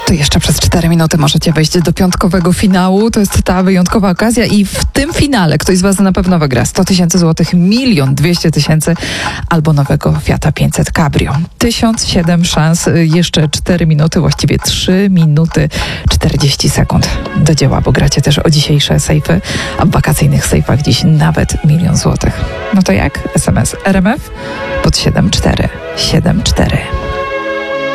To jeszcze przez 4 minuty możecie wejść do piątkowego finału. To jest ta wyjątkowa okazja i w tym finale ktoś z was na pewno wygra 100 000 złotych, 1 200 000 albo nowego Fiata 500 Cabrio. 1007 szans, jeszcze 4 minuty, właściwie 3 minuty 40 sekund do dzieła, bo gracie też o dzisiejsze sejfy, a w wakacyjnych sejfach dziś nawet 1 000 000 złotych. No to jak? SMS RMF pod 7474.